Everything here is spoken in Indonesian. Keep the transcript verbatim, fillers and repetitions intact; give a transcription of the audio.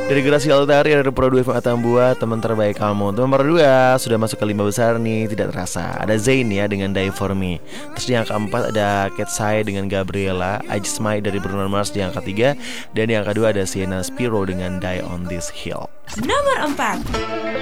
Dari Gracia Altari dari Pro dua Atambua, teman terbaik kamu. Teman nomor dua sudah masuk ke lima besar nih, tidak terasa. Ada Zayn ya dengan Die For Me. Terus di angka empat ada Cat Sai dengan Gabriela, I Just Might dari Bruno Mars di angka tiga. Dan di angka dua ada Sienna Spiro dengan Die On This Hill. Nomor empat.